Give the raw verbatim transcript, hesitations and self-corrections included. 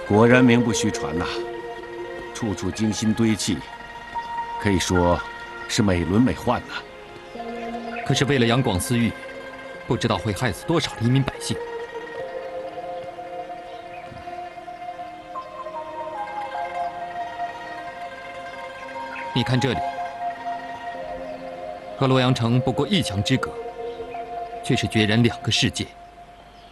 果然名不虚传呐，处处精心堆砌，可以说是美轮美奂呐。 可是为了杨广私欲，不知道会害死多少黎民百姓。你看这里，和洛阳城不过一墙之隔，却是决然两个世界。